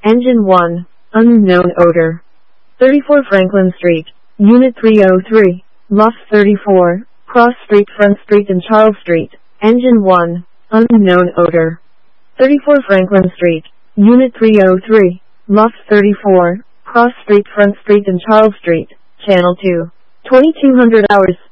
Engine 1, unknown odor. 34 Franklin Street, Unit 303, Loft 34, Cross Street, Front Street and Charles Street. Engine 1, unknown odor. 34 Franklin Street, Unit 303, Loft 34, Cross Street, Front Street and Charles Street. Channel 2, 2200 hours.